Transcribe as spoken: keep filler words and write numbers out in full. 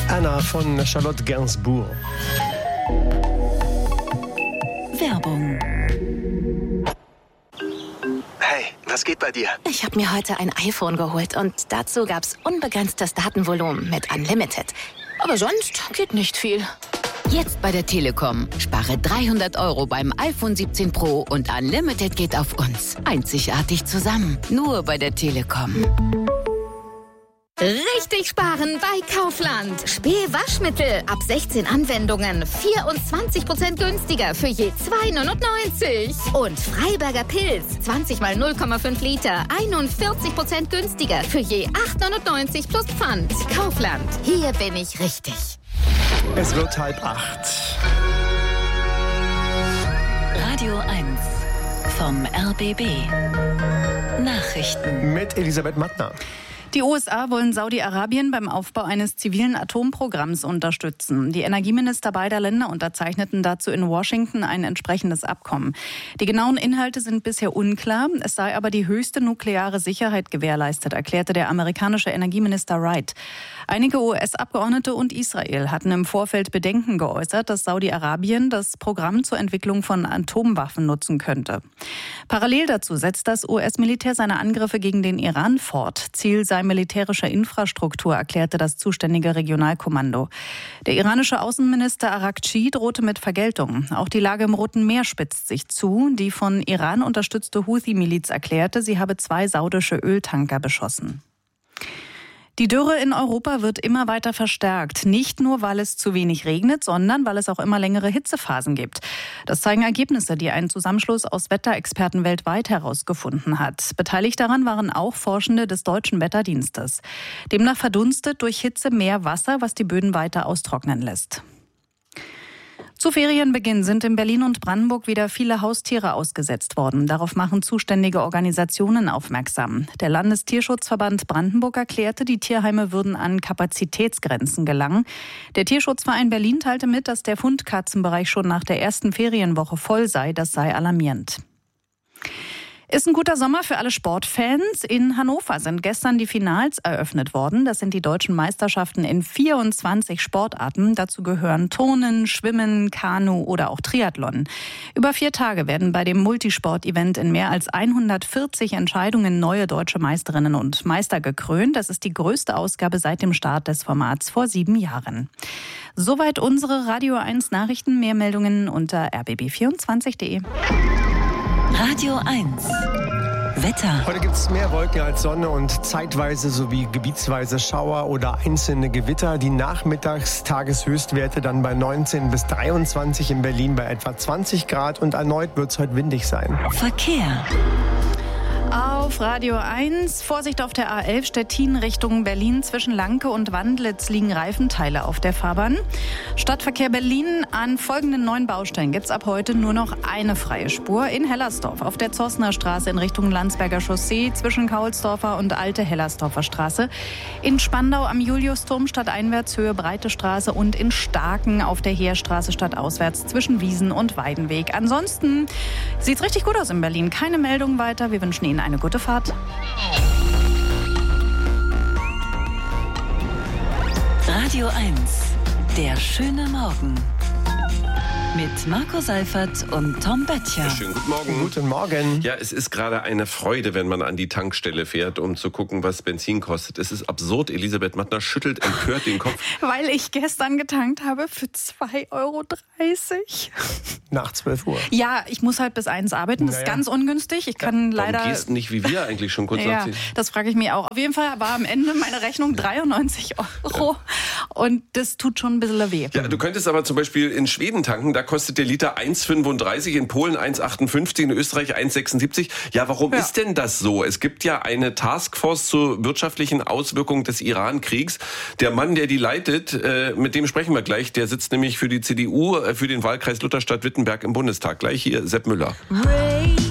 Anna von Charlotte Gainsbourg. Werbung. Hey, was geht bei dir? Ich habe mir heute ein iPhone geholt und dazu gab's unbegrenztes Datenvolumen mit Unlimited. Aber sonst geht nicht viel. Jetzt bei der Telekom. Spare dreihundert Euro beim iPhone siebzehn Pro und Unlimited geht auf uns. Einzigartig zusammen. Nur bei der Telekom. Richtig sparen bei Kaufland. Spee-Waschmittel ab sechzehn Anwendungen. vierundzwanzig Prozent günstiger für je zwei neunundneunzig. Und Freiberger Pilz. zwanzig mal null Komma fünf Liter. einundvierzig Prozent günstiger für je acht neunundneunzig plus Pfand. Kaufland. Hier bin ich richtig. Es wird halb acht. Radio eins vom R B B. Nachrichten. Mit Elisabeth Mattner. Die U S A wollen Saudi-Arabien beim Aufbau eines zivilen Atomprogramms unterstützen. Die Energieminister beider Länder unterzeichneten dazu in Washington ein entsprechendes Abkommen. Die genauen Inhalte sind bisher unklar. Es sei aber die höchste nukleare Sicherheit gewährleistet, erklärte der amerikanische Energieminister Wright. Einige U S-Abgeordnete und Israel hatten im Vorfeld Bedenken geäußert, dass Saudi-Arabien das Programm zur Entwicklung von Atomwaffen nutzen könnte. Parallel dazu setzt das U S-Militär seine Angriffe gegen den Iran fort. Ziel sei militärischer Infrastruktur, erklärte das zuständige Regionalkommando. Der iranische Außenminister Araghchi drohte mit Vergeltung. Auch die Lage im Roten Meer spitzt sich zu. Die von Iran unterstützte Houthi-Miliz erklärte, sie habe zwei saudische Öltanker beschossen. Die Dürre in Europa wird immer weiter verstärkt. Nicht nur, weil es zu wenig regnet, sondern weil es auch immer längere Hitzephasen gibt. Das zeigen Ergebnisse, die ein Zusammenschluss aus Wetterexperten weltweit herausgefunden hat. Beteiligt daran waren auch Forschende des Deutschen Wetterdienstes. Demnach verdunstet durch Hitze mehr Wasser, was die Böden weiter austrocknen lässt. Zu Ferienbeginn sind in Berlin und Brandenburg wieder viele Haustiere ausgesetzt worden. Darauf machen zuständige Organisationen aufmerksam. Der Landestierschutzverband Brandenburg erklärte, die Tierheime würden an Kapazitätsgrenzen gelangen. Der Tierschutzverein Berlin teilte mit, dass der Fundkatzenbereich schon nach der ersten Ferienwoche voll sei. Das sei alarmierend. Ist ein guter Sommer für alle Sportfans. In Hannover sind gestern die Finals eröffnet worden. Das sind die deutschen Meisterschaften in vierundzwanzig Sportarten. Dazu gehören Turnen, Schwimmen, Kanu oder auch Triathlon. Über vier Tage werden bei dem Multisport-Event in mehr als hundertvierzig Entscheidungen neue deutsche Meisterinnen und Meister gekrönt. Das ist die größte Ausgabe seit dem Start des Formats vor sieben Jahren. Soweit unsere Radio eins Nachrichten. Mehr Meldungen unter r b b vierundzwanzig punkt d e. Radio eins. Wetter. Heute gibt es mehr Wolken als Sonne und zeitweise sowie gebietsweise Schauer oder einzelne Gewitter. Die Nachmittags-Tageshöchstwerte dann bei neunzehn bis dreiundzwanzig, in Berlin bei etwa zwanzig Grad und erneut wird es heute windig sein. Verkehr. Auf Radio eins, Vorsicht auf der A elf Stettin Richtung Berlin. Zwischen Lanke und Wandlitz liegen Reifenteile auf der Fahrbahn. Stadtverkehr Berlin, an folgenden neun Baustellen gibt es ab heute nur noch eine freie Spur. In Hellersdorf auf der Zossner Straße in Richtung Landsberger Chaussee zwischen Kaulsdorfer und Alte Hellersdorfer Straße. In Spandau am Juliusturm stadteinwärts Höhe Breite Straße und in Starken auf der Heerstraße stadtauswärts zwischen Wiesen und Weidenweg. Ansonsten sieht's richtig gut aus in Berlin. Keine Meldung weiter. Wir wünschen Ihnen eine gute Fahrt. Radio eins. Der schöne Morgen. Mit Marco Seifert und Tom Böttcher. Schönen guten Morgen. Guten Morgen. Ja, es ist gerade eine Freude, wenn man an die Tankstelle fährt, um zu gucken, was Benzin kostet. Es ist absurd. Elisabeth Mattner schüttelt empört den Kopf. Weil ich gestern getankt habe für zwei Euro dreißig. Nach zwölf Uhr. Ja, ich muss halt bis eins arbeiten. Das Naja. ist ganz ungünstig. Ich kann Warum leider... gehst du nicht wie wir eigentlich schon kurz Ja, nachziehen? das frage ich mich auch. Auf jeden Fall war am Ende meine Rechnung dreiundneunzig Euro. Und das tut schon ein bisschen weh. Ja, du könntest aber zum Beispiel in Schweden tanken. Da kostet der Liter eins fünfunddreißig, in Polen eins achtundfünfzig, in Österreich eins sechsundsiebzig. Ja, warum Ja. ist denn das so? Es gibt ja eine Taskforce zur wirtschaftlichen Auswirkung des Iran-Kriegs. Der Mann, der die leitet, äh, mit dem sprechen wir gleich. Der sitzt nämlich für die C D U, äh, für den Wahlkreis Lutherstadt-Wittenberg im Bundestag. Gleich hier Sepp Müller. Ray.